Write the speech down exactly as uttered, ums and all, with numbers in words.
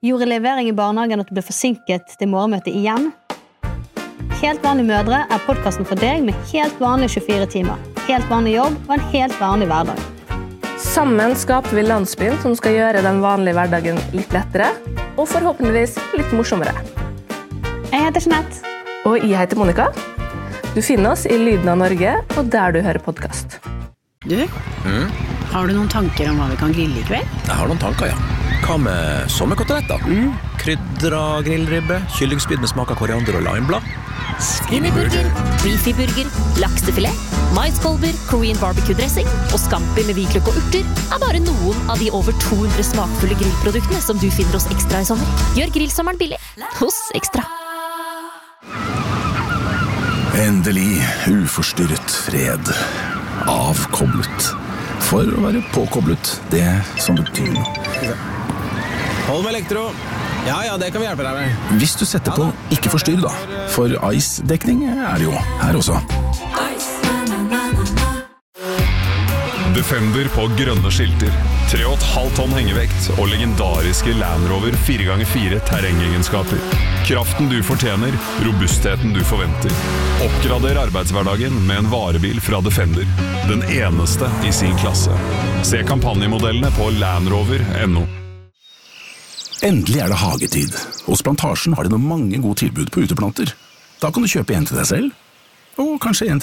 Gjorde levering i barnehagen at du ble forsinket til morgenmøte igjen? Helt vanlige mødre er podcasten for deg med helt vanlige tjuefire timer, helt vanlig jobb og en helt vanlig hverdag. Sammen skaper vi landsbyen som skal gjøre den vanlige hverdagen litt lettere, og forhåpentligvis litt morsommere. Jeg heter Jeanette. Og jeg heter Monica. Du finner oss i Lyden av Norge, og der du hører podcast. Du, Mm. har du noen tanker om hva vi kan grille i kveld? Jeg har noen tanker, ja. Hva med sommerkoteletter? Mm. Krydra grillribbe, kyllingspyd med smak av koriander og limeblad. Skinnyburger, beefyburger, laksefilet, maiskolber, Korean barbecue-dressing og scampi med hvitløk og urter er bare noen av de over to hundre smakfulle grillproduktene som du finner hos Ekstra i sommer. Gjør grillsommeren billig hos Ekstra. Endelig uforstyrret fred. Avkoblet. For å være påkoblet, det som betyr noe. Hold med elektro. Ja, ja, det kan vi hjelpe deg med. Hvis du setter på ikke forstyrr da, for ice-dekning er det jo her også. Defender på grønne skilter, tre og et halvt tonn hengevekt og legendariske Land Rover fire ganger fire terrengegenskaper. Kraften du fortjener, robustheten du forventer. Oppgrader arbeidshverdagen med en varebil fra Defender. Den eneste i sin klasse. Se kampanjemodellene på land rover punktum no. Endelig er det hagetid. Hos Plantasjen har de noen mange gode tilbud på uteplanter. Da kan du kjøpe en til deg selv, og kanskje en til